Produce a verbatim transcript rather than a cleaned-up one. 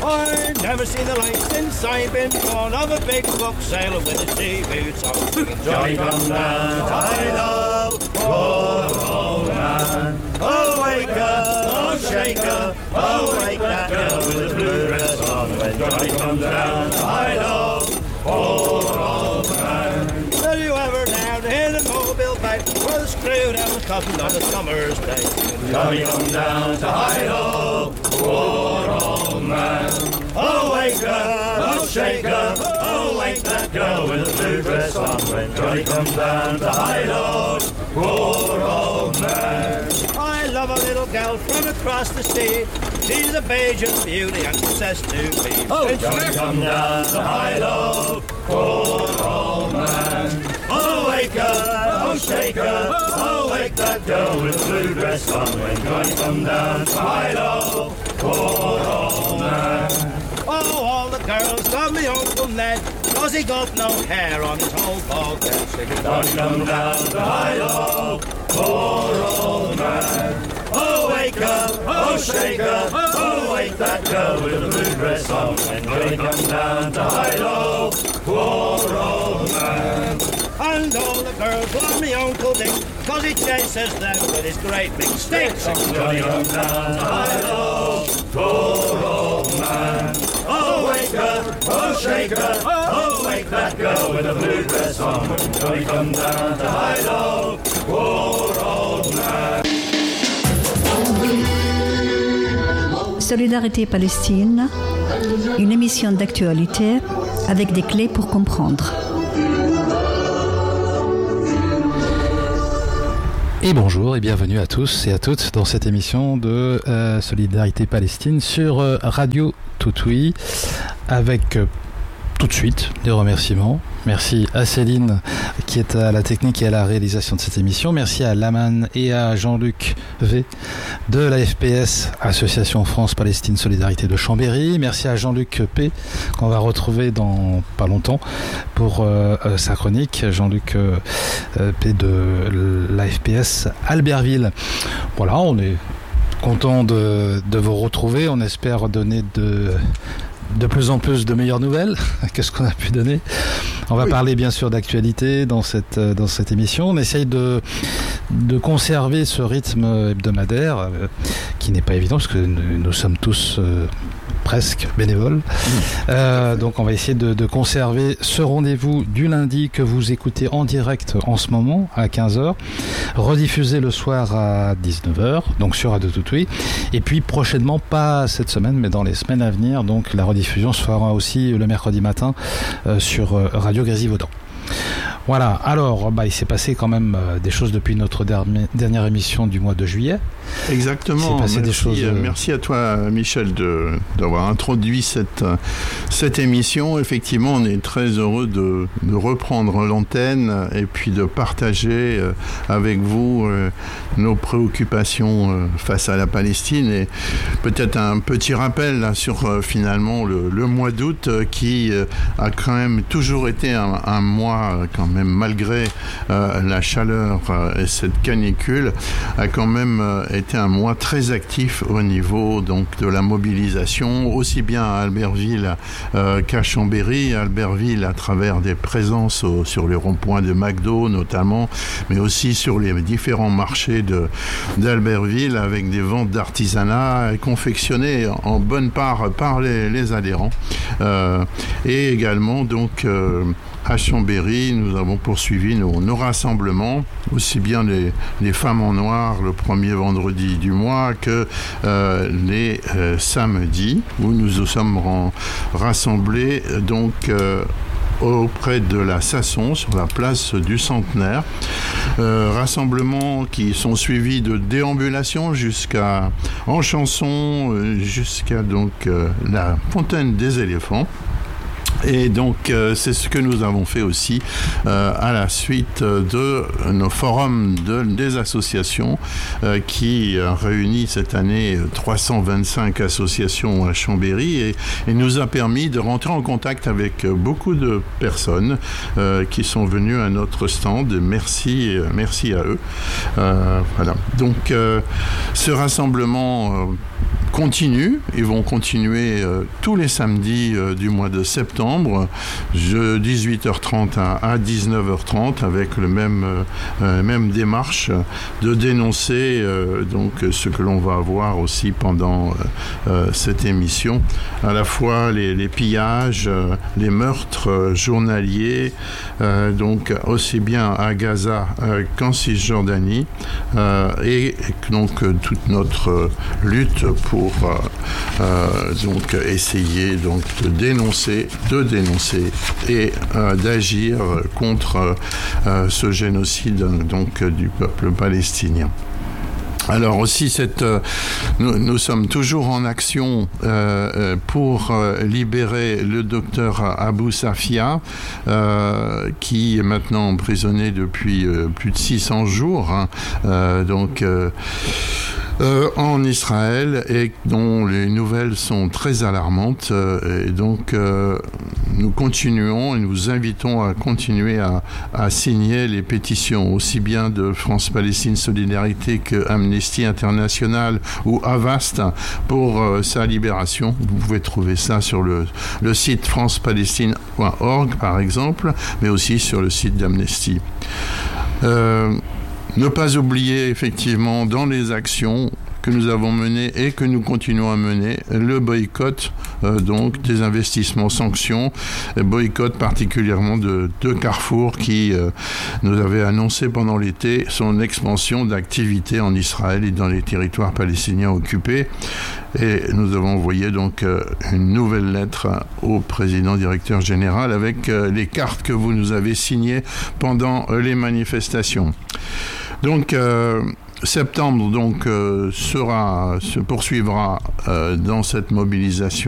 I never seen the like since I've been born of a big book sailor with his sea boots on. Johnny come down, tide up, poor old man. Oh, wake up, oh, shake up, oh, wake that girl with the blue dress on. When Johnny comes down, tide up, poor old man. Did you ever down in a mobile boat where the screw down the cotton on a summer's day? Johnny come down to hide-oh, poor old man. Oh, wake up, oh, shake up, oh, wake that girl with the blue dress on. When Johnny comes down to hide-oh, poor old man. I love a little girl from across the sea. She's a Bajan beauty and says to me, oh, Johnny come down to hide-oh, poor old man. Oh, wake up, oh, shake up, oh, wake that girl with the blue dress on. When Johnny come down to hide-oh, poor old man. Oh, all the girls love me Uncle Ned, cause he got no hair on his whole bald head. Singing, Johnny come down to hide-oh, poor old man. Oh, wake up, oh, shake up, oh, wake that girl with the blue dress on. When Johnny come down to hide-oh, poor old man. And all the girls love me Uncle Dick, cause he chases them with his great big stick. Singing, Johnny come down to hide-oh, poor old man. Oh, wake up, oh, shake up, oh, wake that girl with a blue dress on. When Johnny come down to hide-oh, poor old man. Solidarité Palestine, une émission d'actualité avec des clés pour comprendre. Et bonjour et bienvenue à tous et à toutes dans cette émission de euh, Solidarité Palestine sur euh, Radio Toutoui avec euh, tout de suite des remerciements. Merci à Céline qui est à la technique et à la réalisation de cette émission. Merci à Laman et à Jean-Luc V de l'A F P S, Association France-Palestine Solidarité de Chambéry. Merci à Jean-Luc P qu'on va retrouver dans pas longtemps pour euh, sa chronique. Jean-Luc euh, P de l'A F P S Albertville. Voilà, on est content de, de vous retrouver. On espère donner de... de plus en plus de meilleures nouvelles que ce qu'on a pu donner. On va oui. parler bien sûr d'actualité dans cette, dans cette émission. On essaye de, de conserver ce rythme hebdomadaire euh, qui n'est pas évident parce que nous, nous sommes tous euh, presque bénévoles. Mmh. Euh, donc on va essayer de, de conserver ce rendez-vous du lundi que vous écoutez en direct en ce moment à quinze heures, rediffusé le soir à dix-neuf heures, donc sur Radio Toutoui. Et puis prochainement, pas cette semaine, mais dans les semaines à venir, donc la rediffusion se fera aussi le mercredi matin euh, sur euh, Radio Grésivaudan. Voilà, alors bah, il s'est passé quand même euh, des choses depuis notre dermi- dernière émission du mois de juillet. Exactement, il s'est passé merci, des choses, euh... merci à toi Michel de, d'avoir introduit cette, cette émission. Effectivement, on est très heureux de, de reprendre l'antenne et puis de partager euh, avec vous euh, nos préoccupations euh, face à la Palestine. Et peut-être un petit rappel là, sur euh, finalement le, le mois d'août euh, qui euh, a quand même toujours été un, un mois euh, quand même malgré euh, la chaleur euh, et cette canicule a quand même euh, été un mois très actif au niveau donc de la mobilisation, aussi bien à Albertville euh, qu'à Chambéry. Albertville à travers des présences au, sur les ronds-points de McDo notamment, mais aussi sur les différents marchés de, d'Albertville avec des ventes d'artisanat confectionnées en bonne part par les, les adhérents. Euh, et également donc euh, à Chambéry, nous avons poursuivi nos, nos rassemblements, aussi bien les, les femmes en noir le premier vendredi du mois que euh, les euh, samedis, où nous nous sommes ren- rassemblés donc euh, auprès de la Sasson, sur la place du Centenaire. Euh, rassemblements qui sont suivis de déambulations jusqu'à, en chanson, euh, jusqu'à donc euh, la Fontaine des Éléphants. Et donc, euh, c'est ce que nous avons fait aussi euh, à la suite de nos forums de, des associations euh, qui euh, réunit cette année trois cent vingt-cinq associations à Chambéry et, et nous a permis de rentrer en contact avec beaucoup de personnes euh, qui sont venues à notre stand. Merci, merci à eux. Euh, voilà. Donc, euh, ce rassemblement euh, continue. Ils vont continuer euh, tous les samedis euh, du mois de septembre, de dix-huit heures trente à, à dix-neuf heures trente, avec le même, euh, même démarche de dénoncer euh, donc, ce que l'on va avoir aussi pendant euh, euh, cette émission, à la fois les, les pillages, euh, les meurtres euh, journaliers, euh, donc aussi bien à Gaza euh, qu'en Cisjordanie, euh, et donc toute notre euh, lutte pour pour euh, euh, donc essayer donc de dénoncer, de dénoncer et euh, d'agir contre euh, ce génocide donc du peuple palestinien. Alors aussi, cette, euh, nous, nous sommes toujours en action euh, pour euh, libérer le docteur Abou Safia, euh, qui est maintenant emprisonné depuis euh, plus de six cents jours. Hein, euh, donc... Euh, Euh, en Israël et dont les nouvelles sont très alarmantes euh, et donc euh, nous continuons et nous vous invitons à continuer à, à signer les pétitions aussi bien de France-Palestine Solidarité que Amnesty International ou Avast pour euh, sa libération. Vous pouvez trouver ça sur le, le site france palestine point org par exemple, mais aussi sur le site d'Amnesty. Euh, Ne pas oublier effectivement dans les actions que nous avons menées et que nous continuons à mener, le boycott euh, donc des investissements sanctions, boycott particulièrement de, de Carrefour qui euh, nous avait annoncé pendant l'été son expansion d'activité en Israël et dans les territoires palestiniens occupés. Et nous avons envoyé donc euh, une nouvelle lettre au président directeur général avec euh, les cartes que vous nous avez signées pendant euh, les manifestations. Donc, euh, septembre donc, euh, sera, se poursuivra euh, dans cette mobilisation